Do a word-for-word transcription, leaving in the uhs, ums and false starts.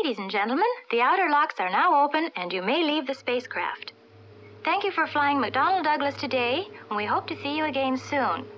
Ladies and gentlemen, the outer locks are now open and you may leave the spacecraft. Thank you for flying McDonnell Douglas today, and we hope to see you again soon.